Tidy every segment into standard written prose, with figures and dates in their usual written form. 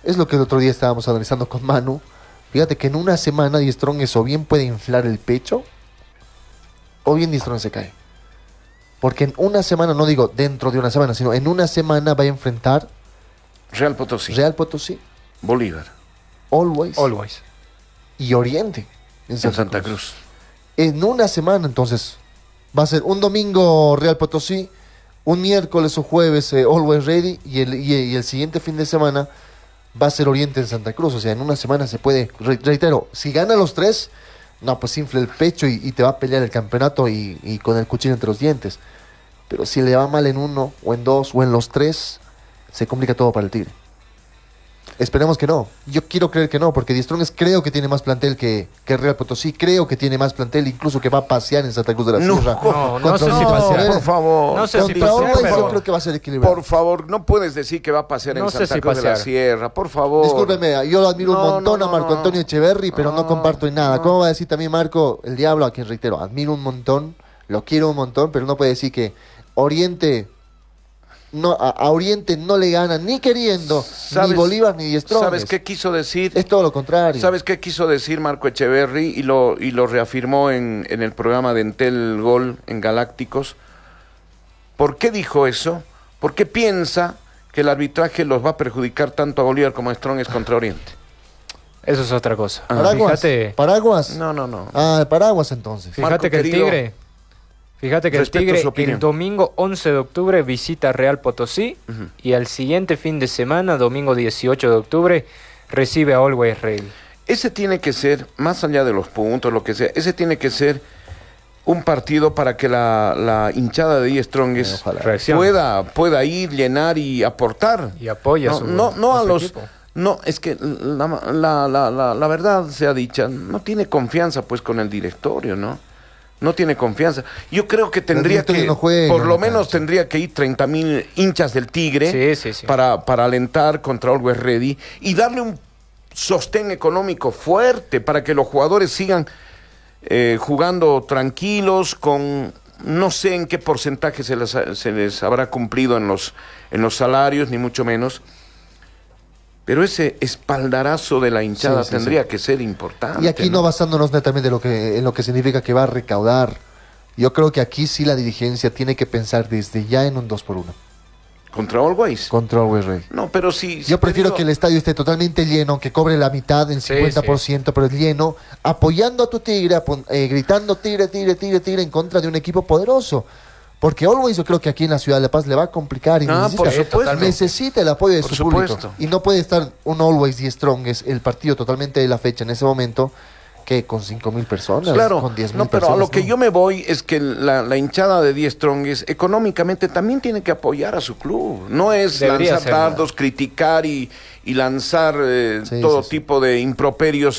Es lo que el otro día estábamos analizando con Manu. Fíjate que en una semana Die Strongest o bien puede inflar el pecho o bien Die Strongest se cae. Porque en una semana, no digo dentro de una semana, sino en una semana va a enfrentar Real Potosí, Real Potosí, Bolívar Always y Oriente en Santa Cruz. En una semana, entonces, va a ser un domingo Real Potosí, un miércoles o jueves Always Ready y el siguiente fin de semana va a ser Oriente en Santa Cruz. O sea, en una semana se puede, reitero, si gana los tres, no, pues infla el pecho y te va a pelear el campeonato y con el cuchillo entre los dientes. Pero si le va mal en uno, o en dos, o en los tres, se complica todo para el Tigre. Esperemos que no. Yo quiero creer que no, porque Die Strongest creo que tiene más plantel que Real Potosí. Creo que tiene más plantel, incluso que va a pasear en Santa Cruz de la Sierra. No sé si pasear. Por favor. No sé si Contra pasear, Always pero... yo creo que va a ser equilibrado. Por favor, no puedes decir que va a pasear No en sé Santa si Cruz de la pasear. Sierra, por favor. Discúlpeme, yo lo admiro un montón a Marco Antonio Echeverri, pero no comparto en nada. ¿Cómo va a decir también Marco, el Diablo, a quien reitero, admiro un montón, lo quiero un montón, pero no puede decir que Oriente... No, a Oriente no le gana ni queriendo, ni Bolívar ni Die Strongest. ¿Sabes qué quiso decir? Es todo lo contrario. ¿Sabes qué quiso decir Marco Echeverri? Y lo reafirmó en el programa de Entel Gol en Galácticos. ¿Por qué dijo eso? Porque piensa que el arbitraje los va a perjudicar tanto a Bolívar como a Strongest contra Oriente. Eso es otra cosa. ¿Paraguas? Fíjate, ¿Paraguas? No. Ah, paraguas entonces. Marco, fíjate que querido, el respeto Tigre su opinión. el domingo 11 de octubre visita Real Potosí y al siguiente fin de semana, domingo 18 de octubre, recibe a Always Ready. Ese tiene que ser, más allá de los puntos, lo que sea, ese tiene que ser un partido para que la hinchada de Die Strongest Reacciona. pueda ir, llenar y aportar. Y apoya No a su los... equipo. No, es que la verdad sea dicha, no tiene confianza pues con el directorio, ¿no? No tiene confianza. Yo creo que tendría que, no juega, por lo no menos cancha. tendría que ir 30,000 hinchas del Tigre Sí. para alentar contra Always Ready y darle un sostén económico fuerte para que los jugadores sigan jugando tranquilos con... No sé en qué porcentaje se les habrá cumplido en los salarios, ni mucho menos. Pero ese espaldarazo de la hinchada tendría que ser importante. Y aquí no basándonos netamente en lo que significa que va a recaudar. Yo creo que aquí sí la dirigencia tiene que pensar desde ya en un 2-1. ¿Contra Always? Contra Always Ready. No, pero sí... Yo prefiero que el estadio esté totalmente lleno, que cobre la mitad en 50%, pero lleno, apoyando a tu Tigre, gritando Tigre en contra de un equipo poderoso. Porque Always yo creo que aquí en la ciudad de La Paz le va a complicar y necesita el apoyo de su público. Y no puede estar un Always Die Strongest, el partido totalmente de la fecha en ese momento, que con 5,000 personas, claro, con 10,000 no, pero personas. a lo que yo me voy es que la hinchada de Die Strongest económicamente también tiene que apoyar a su club. No es lanzar dardos, criticar y lanzar todo tipo de improperios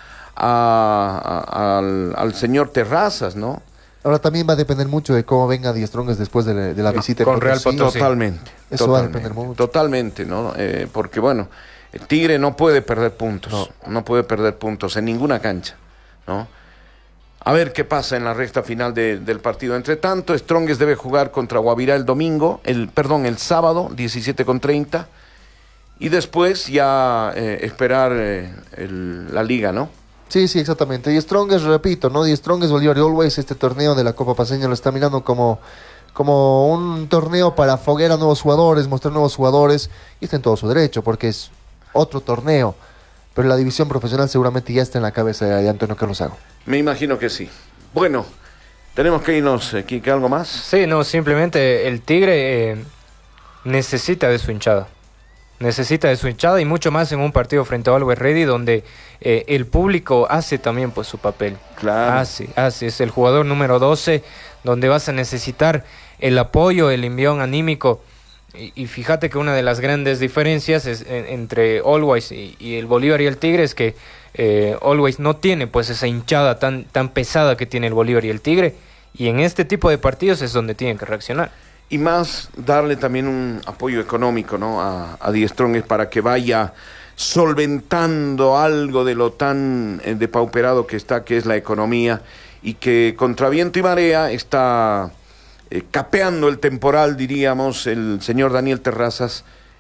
al señor Terrazas, ¿no? Ahora también va a depender mucho de cómo venga Die Strongest después de la visita con Real Potosí. Totalmente. Eso va a depender mucho. Totalmente, ¿no? Porque bueno, el Tigre no puede perder puntos. No puede perder puntos en ninguna cancha, ¿no? A ver qué pasa en la recta final del partido. Entre tanto, Strongest debe jugar contra Guavirá el sábado, 17:30. Y después ya esperar la liga, ¿no? Sí, exactamente. Die Strongest, repito, ¿no? Die Strongest, Bolívar y Always, este torneo de la Copa Paceña lo está mirando como un torneo para foguear a nuevos jugadores, mostrar nuevos jugadores, y está en todo su derecho, porque es otro torneo. Pero la división profesional seguramente ya está en la cabeza de Antonio Carlos Sago. Me imagino que sí. Bueno, tenemos que irnos, Kike, ¿algo más? Sí, no, simplemente el Tigre necesita de su hinchada. Necesita de su hinchada y mucho más en un partido frente a Always Ready donde el público hace también pues su papel. Claro. Hace. Es el jugador número 12 donde vas a necesitar el apoyo, el envión anímico. Y fíjate que una de las grandes diferencias entre Always y el Bolívar y el Tigre es que Always no tiene pues esa hinchada tan pesada que tiene el Bolívar y el Tigre. Y en este tipo de partidos es donde tienen que reaccionar. Y más darle también un apoyo económico, ¿no? a Die Strongest para que vaya solventando algo de lo tan depauperado que es la economía, y que contra viento y marea está capeando el temporal, diríamos, el señor Daniel Terrazas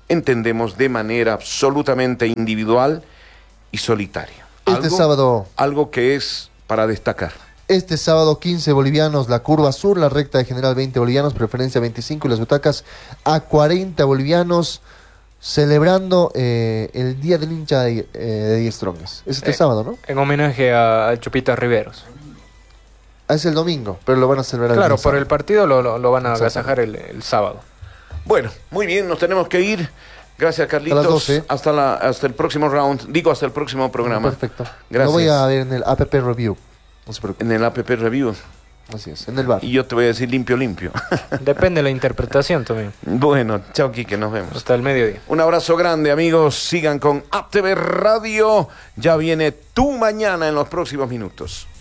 entendemos de manera absolutamente individual y solitaria. Algo que es para destacar. Este sábado 15 bolivianos, la curva sur, la recta de general 20 bolivianos, preferencia 25 y las butacas a 40 bolivianos, celebrando el Día del Hincha de Die Strongest. Es este sábado, ¿no? En homenaje a Chupita Riveros. Es el domingo, pero lo van a celebrar. Claro, por el partido lo van a agasajar el sábado. Bueno, muy bien, nos tenemos que ir. Gracias, Carlitos. A las 12. Hasta el próximo round. Hasta el próximo programa. Perfecto. Gracias. Lo voy a ver en el APP Review. No se preocupe. En el APP Review. Así es, en el bar. Y yo te voy a decir limpio. Depende de la interpretación también. Bueno, chao, Quique, nos vemos. Hasta el mediodía. Un abrazo grande, amigos. Sigan con APTV Radio. Ya viene Tu Mañana en los próximos minutos.